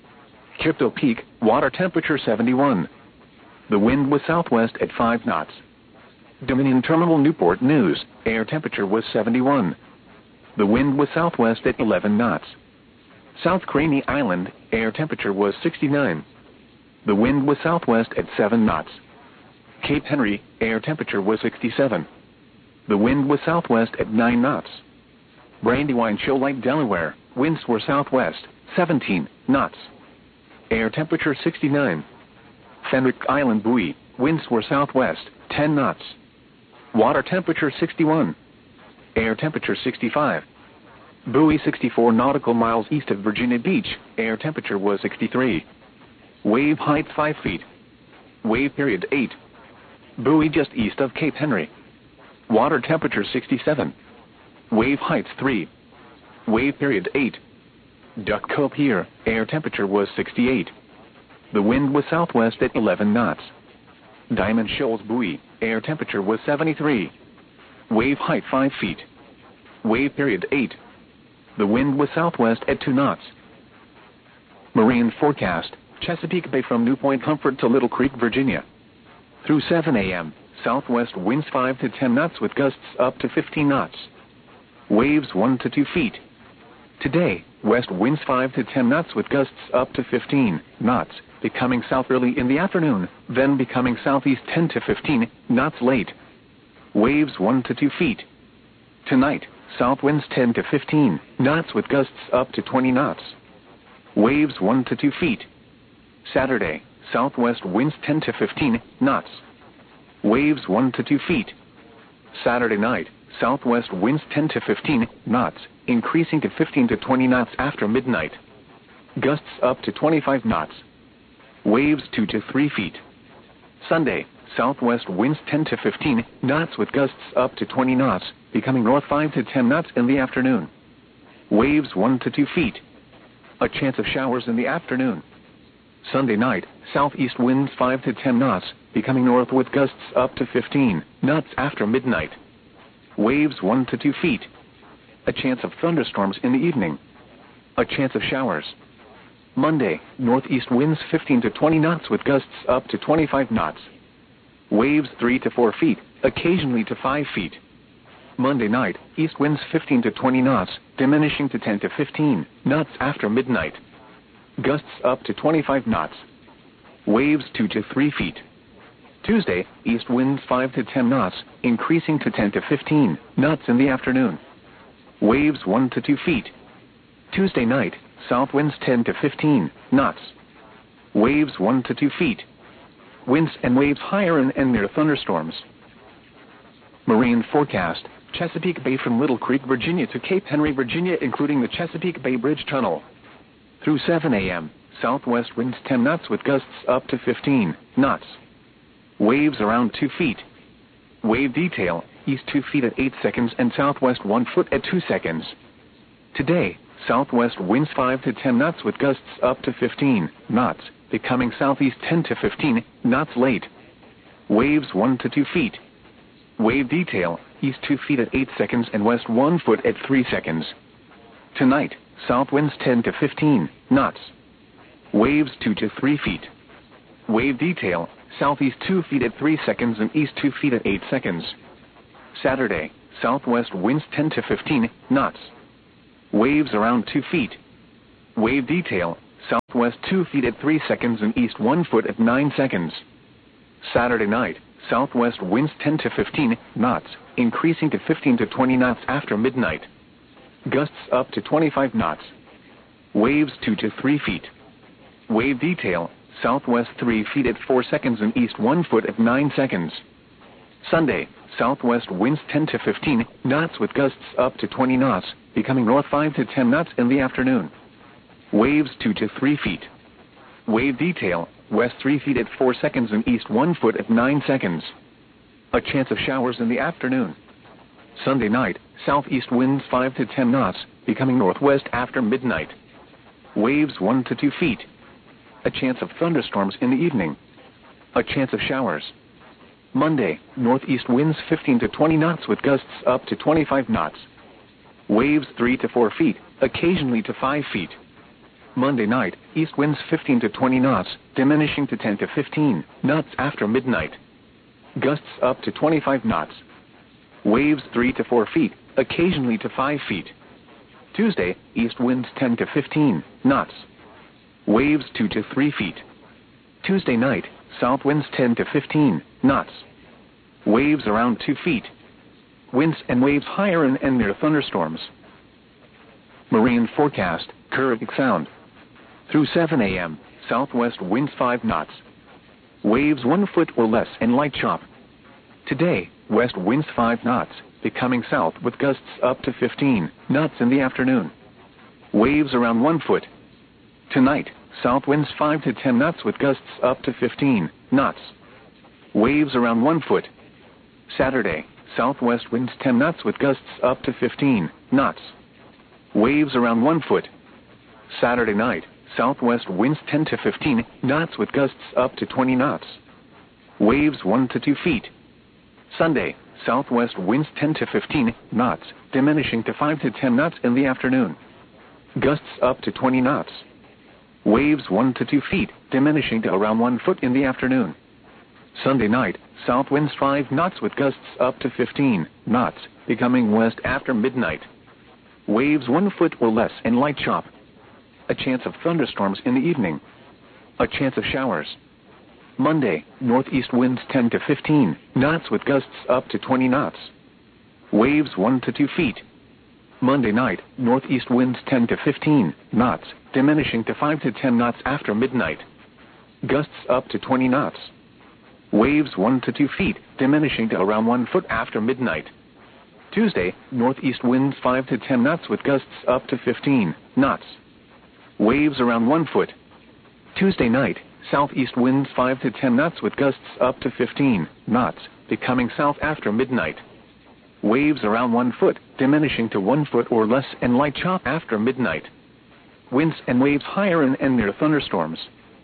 Speaker 1: Kipto Peak, water temperature 71. The wind was southwest at 5 knots. Dominion Terminal Newport News, air temperature was 71. The wind was southwest at 11 knots. South Craney Island, air temperature was 69. The wind was southwest at 7 knots. Cape Henry, air temperature was 67. The wind was southwest at 9 knots. Brandywine Shoal Lake, Delaware, winds were southwest, 17 knots. Air temperature 69. Fenwick Island buoy, winds were southwest, 10 knots. Water temperature 61. Air temperature 65. Buoy 64 nautical miles east of Virginia Beach, air temperature was 63. Wave height 5 feet. Wave period 8. Buoy just east of Cape Henry. Water temperature 67. Wave height 3. Wave period 8. Duck Cove Pier, air temperature was 68. The wind was southwest at 11 knots. Diamond Shoals buoy, air temperature was 73. Wave height 5 feet. Wave period 8. The wind was southwest at 2 knots. Marine forecast, Chesapeake Bay from New Point Comfort to Little Creek, Virginia. Through 7 a.m., southwest winds 5 to 10 knots with gusts up to 15 knots. Waves 1 to 2 feet. Today, west winds 5 to 10 knots with gusts up to 15 knots, becoming south early in the afternoon, then becoming southeast 10 to 15 knots late. Waves 1 to 2 feet. Tonight, south winds 10 to 15 knots with gusts up to 20 knots. Waves 1 to 2 feet. Saturday, southwest winds 10 to 15 knots. Waves 1 to 2 feet. Saturday night, southwest winds 10 to 15 knots, increasing to 15 to 20 knots after midnight. Gusts up to 25 knots. Waves 2 to 3 feet. Sunday, southwest winds 10 to 15 knots with gusts up to 20 knots, becoming north 5 to 10 knots in the afternoon. Waves 1 to 2 feet. A chance of showers in the afternoon. Sunday night, southeast winds 5 to 10 knots, becoming north with gusts up to 15 knots after midnight. Waves 1 to 2 feet. A chance of thunderstorms in the evening. A chance of showers. Monday, northeast winds 15 to 20 knots with gusts up to 25 knots. Waves 3 to 4 feet, occasionally to 5 feet. Monday night, east winds 15 to 20 knots, diminishing to 10 to 15 knots after midnight. Gusts up to 25 knots. Waves 2 to 3 feet. Tuesday, east winds 5 to 10 knots, increasing to 10 to 15 knots in the afternoon. Waves 1 to 2 feet. Tuesday night, south winds 10 to 15 knots. Waves 1 to 2 feet. Winds and waves higher and near thunderstorms. Marine forecast, Chesapeake Bay from Little Creek, Virginia to Cape Henry, Virginia, including the Chesapeake Bay Bridge Tunnel. Through 7 a.m., southwest winds 10 knots with gusts up to 15 knots. Waves around 2 feet. Wave detail, east 2 feet at 8 seconds and southwest 1 foot at 2 seconds. Today, southwest winds 5 to 10 knots with gusts up to 15 knots, becoming southeast 10 to 15 knots late. Waves 1 to 2 feet. Wave detail, east 2 feet at 8 seconds and west 1 foot at 3 seconds. Tonight, south winds 10 to 15 knots. Waves 2 to 3 feet. Wave detail, southeast 2 feet at 3 seconds and east 2 feet at 8 seconds. Saturday, southwest winds 10 to 15 knots. Waves around 2 feet. Wave detail, southwest 2 feet at 3 seconds and east 1 foot at 9 seconds. Saturday night, southwest winds 10 to 15 knots, increasing to 15 to 20 knots after midnight. Gusts up to 25 knots. Waves 2 to 3 feet. Wave detail, southwest 3 feet at 4 seconds and east 1 foot at 9 seconds. Sunday, southwest winds 10 to 15 knots with gusts up to 20 knots, becoming north 5 to 10 knots in the afternoon. Waves 2 to 3 feet. Wave detail, west 3 feet at 4 seconds and east 1 foot at 9 seconds. A chance of showers in the afternoon. Sunday night, southeast winds 5 to 10 knots, becoming northwest after midnight. Waves 1 to 2 feet. A chance of thunderstorms in the evening. A chance of showers. Monday, northeast winds 15 to 20 knots with gusts up to 25 knots. Waves 3 to 4 feet, occasionally to 5 feet. Monday night, east winds 15 to 20 knots, diminishing to 10 to 15 knots after midnight. Gusts up to 25 knots. Waves 3 to 4 feet, occasionally to 5 feet. Tuesday, east winds 10 to 15 knots. Waves 2 to 3 feet. Tuesday night, south winds 10 to 15 knots. Waves around 2 feet. Winds and waves higher and near thunderstorms. Marine forecast, Caribbean Sound. Through 7 a.m., southwest winds 5 knots. Waves 1 foot or less and light chop. Today, west winds 5 knots, becoming south with gusts up to 15 knots in the afternoon. Waves around 1 foot. Tonight, south winds 5 to 10 knots with gusts up to 15 knots. Waves around 1 foot. Saturday, southwest winds 10 knots with gusts up to 15 knots. Waves around 1 foot. Saturday night, southwest winds 10 to 15 knots with gusts up to 20 knots. Waves 1 to 2 feet. Sunday, southwest winds 10 to 15 knots, diminishing to 5 to 10 knots in the afternoon. Gusts up to 20 knots. Waves 1 to 2 feet, diminishing to around 1 foot in the afternoon. Sunday night, south winds 5 knots with gusts up to 15 knots, becoming west after midnight. Waves 1 foot or less and light chop. A chance of thunderstorms in the evening. A chance of showers. Monday, northeast winds 10 to 15 knots with gusts up to 20 knots. Waves 1 to 2 feet. Monday night, northeast winds 10 to 15 knots, diminishing to 5 to 10 knots after midnight. Gusts up to 20 knots. Waves 1 to 2 feet, diminishing to around 1 foot after midnight. Tuesday, northeast winds 5 to 10 knots with gusts up to 15 knots. Waves around 1 foot. Tuesday night, southeast winds 5 to 10 knots with gusts up to 15 knots, becoming south after midnight. Waves around 1 foot, diminishing to 1 foot or less and light chop after midnight. Winds and waves higher and near thunderstorms.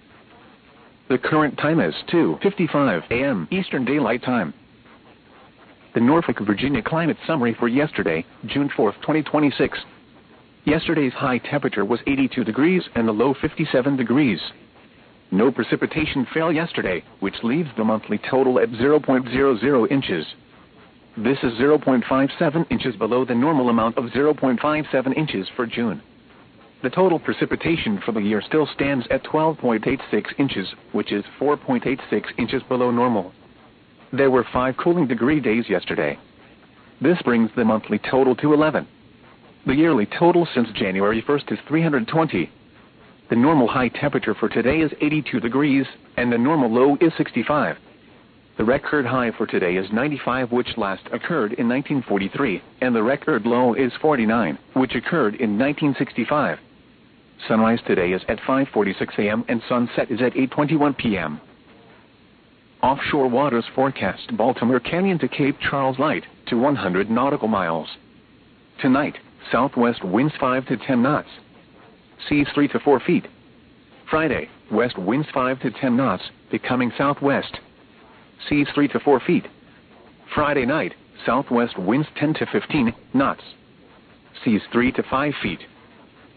Speaker 1: The current time is 2:55 a.m. Eastern Daylight Time. The Norfolk, Virginia climate summary for yesterday, June 4, 2026. Yesterday's high temperature was 82 degrees and the low 57 degrees. No precipitation fell yesterday, which leaves the monthly total at 0.00 inches. This is 0.57 inches below the normal amount of 0.57 inches for June. The total precipitation for the year still stands at 12.86 inches, which is 4.86 inches below normal. There were 5 cooling degree days yesterday. This brings the monthly total to 11. The yearly total since January 1st is 320. The normal high temperature for today is 82 degrees, and the normal low is 65. The record high for today is 95, which last occurred in 1943, and the record low is 49, which occurred in 1965. Sunrise today is at 5:46 a.m. and sunset is at 8:21 p.m. Offshore waters forecast: Baltimore Canyon to Cape Charles light to 100 nautical miles. Tonight, southwest winds 5 to 10 knots. Seas 3 to 4 feet. Friday, west winds 5 to 10 knots, becoming southwest. Seas 3 to 4 feet. Friday night, southwest winds 10 to 15 knots. Seas 3 to 5 feet.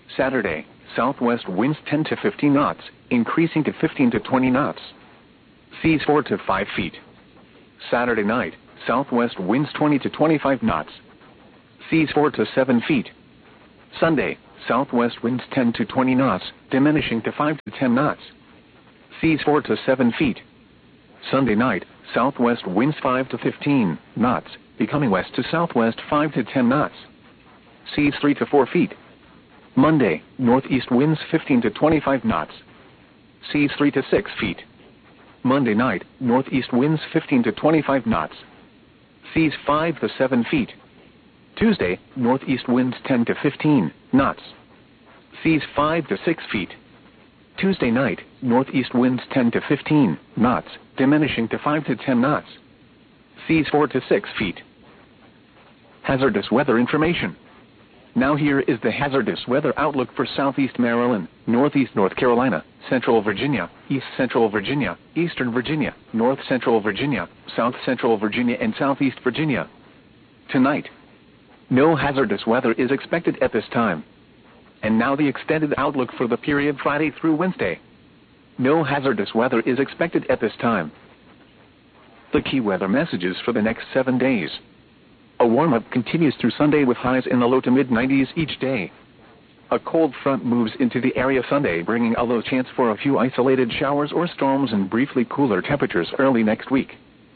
Speaker 1: Saturday, southwest winds 10 to 15 knots, increasing to 15 to 20 knots. Seas 4 to 5 feet. Saturday night, southwest winds 20 to 25 knots. Seas 4 to 7 feet. Sunday, southwest winds 10 to 20 knots, diminishing to 5 to 10 knots. Seas 4 to 7 feet. Sunday night, southwest winds 5 to 15 knots, becoming west to southwest 5 to 10 knots. Seas 3 to 4 feet. Monday, northeast winds 15 to 25 knots. Seas 3 to 6 feet. Monday night, northeast winds 15 to 25 knots. Seas 5 to 7 feet. Tuesday, northeast winds 10 to 15 knots. Seas 5 to 6 feet. Tuesday night, northeast winds 10 to 15 knots, diminishing to 5 to 10 knots. Seas 4 to 6 feet. Hazardous weather information. Now here is the hazardous weather outlook for southeast Maryland, northeast North Carolina, central Virginia, east central Virginia, eastern Virginia, north central Virginia, south central Virginia and southeast Virginia. Tonight, no hazardous weather is expected at this time. And now the extended outlook for the period Friday through Wednesday. No hazardous weather is expected at this time. The key weather messages for the next 7 days. A warm-up continues through Sunday with highs in the low to mid-90s each day. A cold front moves into the area Sunday, bringing a low chance for a few isolated showers or storms and briefly cooler temperatures early next week.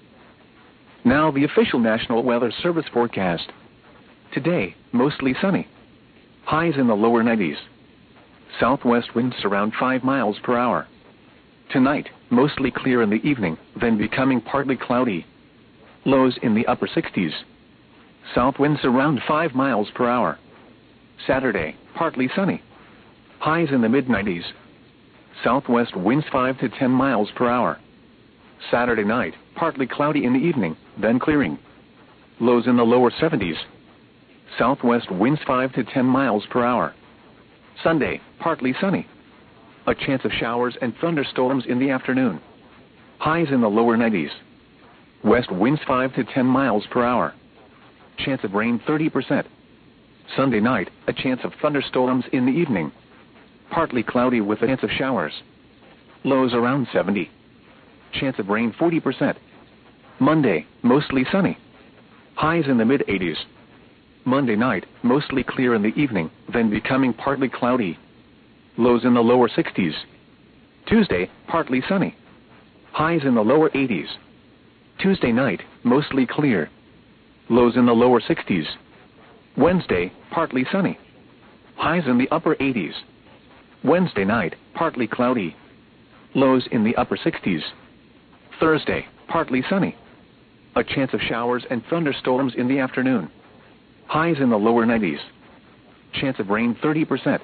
Speaker 1: Now the official National Weather Service forecast. Today, mostly sunny. Highs in the lower 90s. Southwest winds around 5 miles per hour. Tonight, mostly clear in the evening, then becoming partly cloudy. Lows in the upper 60s. South winds around 5 miles per hour. Saturday, partly sunny. Highs in the mid-90s. Southwest winds 5 to 10 miles per hour. Saturday night, partly cloudy in the evening, then clearing. Lows in the lower 70s. Southwest winds 5 to 10 miles per hour. Sunday, partly sunny. A chance of showers and thunderstorms in the afternoon. Highs in the lower 90s. West winds 5 to 10 miles per hour. Chance of rain 30%. Sunday night, a chance of thunderstorms in the evening. Partly cloudy with a chance of showers. Lows around 70. Chance of rain 40%. Monday, mostly sunny. Highs in the mid-80s. Monday night, mostly clear in the evening, then becoming partly cloudy. Lows in the lower 60s. Tuesday, partly sunny. Highs in the lower 80s. Tuesday night, mostly clear. Lows in the lower 60s. Wednesday, partly sunny. Highs in the upper 80s. Wednesday night, partly cloudy. Lows in the upper 60s. Thursday, partly sunny. A chance of showers and thunderstorms in the afternoon. Highs in the lower 90s. Chance of rain 30%.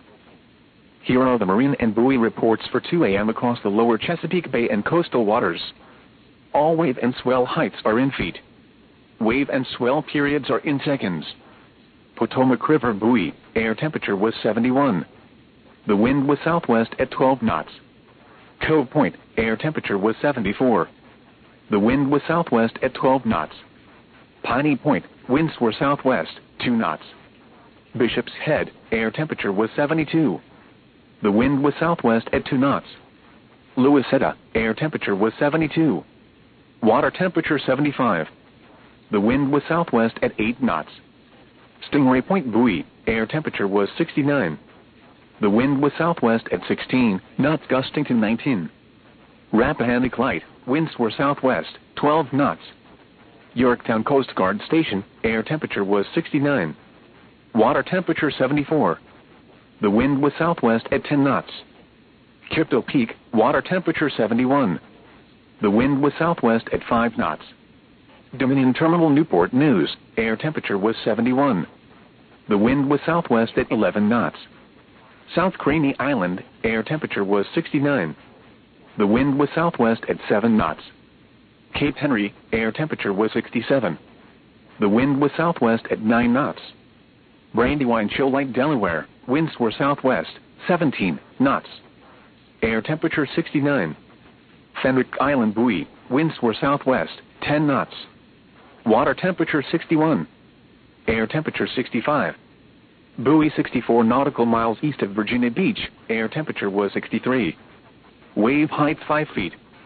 Speaker 1: Here are the marine and buoy reports for 2 a.m. across the lower Chesapeake Bay and coastal waters. All wave and swell heights are in feet. Wave and swell periods are in seconds. Potomac River buoy, air temperature was 71. The wind was southwest at 12 knots. Cove Point, air temperature was 74. The wind was southwest at 12 knots. Piney Point, winds were southwest, 2 knots. Bishop's Head, air temperature was 72. The wind was southwest at 2 knots. Louisetta, air temperature was 72. Water temperature 75. The wind was southwest at 8 knots. Stingray Point buoy, air temperature was 69. The wind was southwest at 16 knots, gusting to 19. Rappahannock Light, winds were southwest, 12 knots. Yorktown Coast Guard Station, air temperature was 69. Water temperature 74. The wind was southwest at 10 knots. Crypto Peak, water temperature 71. The wind was southwest at 5 knots. Dominion Terminal Newport News, air temperature was 71. The wind was southwest at 11 knots. South Craney Island, air temperature was 69. The wind was southwest at 7 knots. Cape Henry, air temperature was 67. The wind was southwest at 9 knots. Brandywine Shoal Lake, Delaware, winds were southwest, 17 knots. Air temperature 69. Fenwick Island buoy, winds were southwest, 10 knots. Water temperature 61. Air temperature 65. Buoy 64 nautical miles east of Virginia Beach, air temperature was 63. Wave height 5 feet.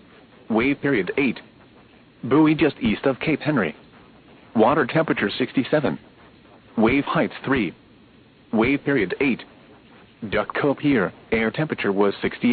Speaker 1: Wave period 8. Buoy just east of Cape Henry. Water temperature 67. Wave height 3. Wave period 8. Duck Cove Pier, air temperature was 68.